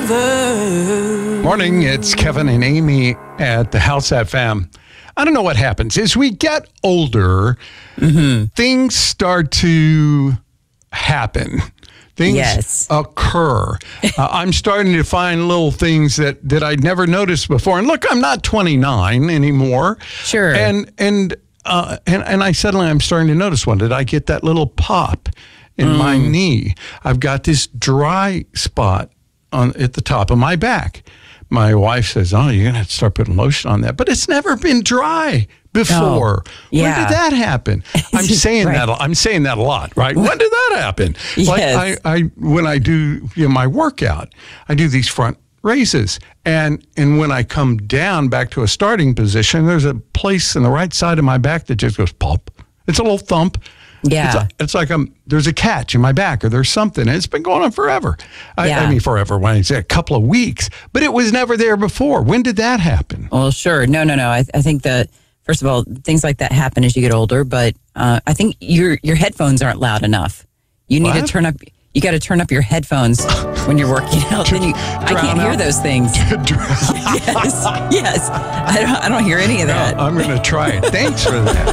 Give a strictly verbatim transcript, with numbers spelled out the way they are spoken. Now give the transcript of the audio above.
together. Morning, it's Kevin and Amy at the House F M. I don't know what happens. As we get older, mm-hmm. things start to happen. Things yes. occur. uh, I'm starting to find little things that, that I'd never noticed before. And look, I'm not twenty-nine anymore. Sure. And and uh, and and I suddenly I'm starting to notice one. Did I get that little pop in mm. my knee? I've got this dry spot on at the top of my back. My wife says, "Oh, you're gonna have to start putting lotion on that," but it's never been dry before. Oh, yeah. When did that happen? I'm saying right. that. I'm saying that a lot, right? When did that happen? Yes. Like I, I, when I do you know, my workout, I do these front raises, and and when I come down back to a starting position, there's a place in the right side of my back that just goes pop. It's a little thump. Yeah. It's, it's like I'm, there's a catch in my back or there's something. And it's been going on forever. I, yeah. I mean, forever, when I say a couple of weeks, but it was never there before. When did that happen? Well, sure. No, no, no. I, I think that, first of all, things like that happen as you get older, but uh, I think your your headphones aren't loud enough. You need What? to turn up, you got to turn up your headphones when you're working out. Then you, I can't hear out. those things. yes, yes. I don't, I don't hear any of that. I'm going to try it. Thanks for that.